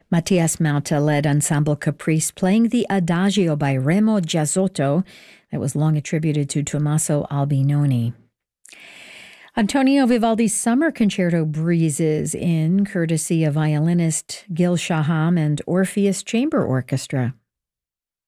Mattias Mauta led Ensemble Caprice playing the Adagio by Remo Giazzotto that was long attributed to Tommaso Albinoni. Antonio Vivaldi's Summer Concerto breezes in, courtesy of violinist Gil Shaham and Orpheus Chamber Orchestra.